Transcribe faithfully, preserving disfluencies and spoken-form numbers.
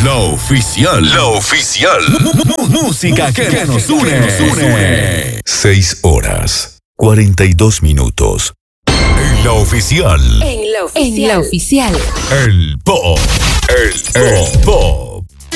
La oficial. La oficial. Música que, que nos une. Que nos une. Seis horas, cuarenta y dos minutos. En la oficial. En la oficial. En la oficial. El pop. El, El pop.